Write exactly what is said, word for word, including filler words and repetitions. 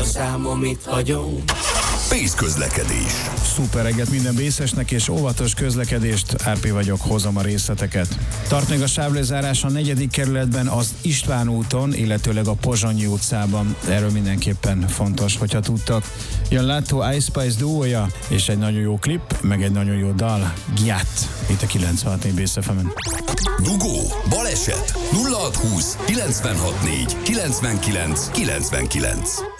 a számom itt vagyunk. Pész közlekedés. Szuper reggelt minden vészesnek és óvatos közlekedést. á pé vagyok, hozom a részleteket. Tart még a sávlezárás a negyedik kerületben az István úton, illetőleg a Pozsonyi utcában. Erről mindenképpen fontos, hogyha tudtak. Jön látó Ice Spice duója, és egy nagyon jó klip, meg egy nagyon jó dal, Giat, itt a kilencvenhat négy Bész ef emen. Dugó, baleset, nulla hat húsz kilencvenhat négy kilencvenkilenc kilencvenkilenc.